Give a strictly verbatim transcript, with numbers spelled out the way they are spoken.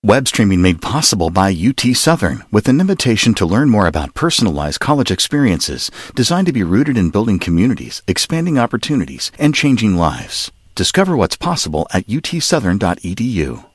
Web streaming made possible by U T Southern, with an invitation to learn more about personalized college experiences designed to be rooted in building communities, expanding opportunities, and changing lives. Discover what's possible at u t southern dot e d u.